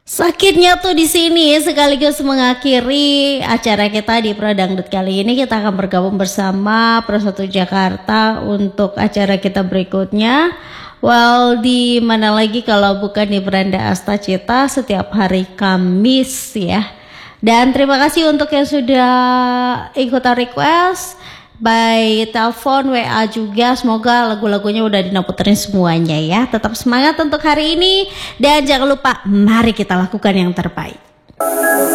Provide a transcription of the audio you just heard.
Sakitnya tuh di sini sekaligus mengakhiri acara kita di Pro Dangdut kali ini. Kita akan bergabung bersama Pro 1 Jakarta untuk acara kita berikutnya. Well, di mana lagi kalau bukan di Beranda Astacita setiap hari Kamis ya. Dan terima kasih untuk yang sudah ikutan request by telepon, WA juga. Semoga lagu-lagunya udah diputerin semuanya ya. Tetap semangat untuk hari ini dan jangan lupa mari kita lakukan yang terbaik.